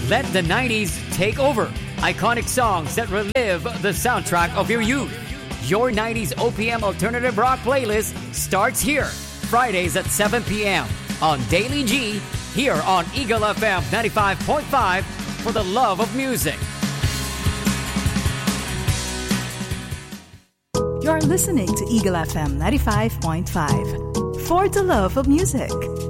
Let the 90s take over. Iconic songs that relive the soundtrack of your youth. Your 90s OPM Alternative Rock playlist starts here. Fridays at 7 p.m. on Daily G, here on Eagle FM 95.5 for the love of music. You're listening to Eagle FM 95.5 for the love of music.